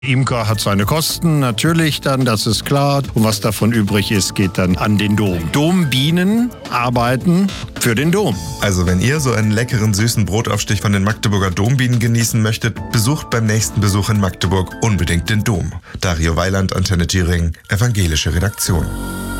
Imker hat seine Kosten, natürlich dann, das ist klar. Und was davon übrig ist, geht dann an den Dom. Dombienen arbeiten für den Dom. Also wenn ihr so einen leckeren, süßen Brotaufstich von den Magdeburger Dombienen genießen möchtet, besucht beim nächsten Besuch in Magdeburg unbedingt den Dom. Dario Weiland, Antenne Thüringen, Evangelische Redaktion.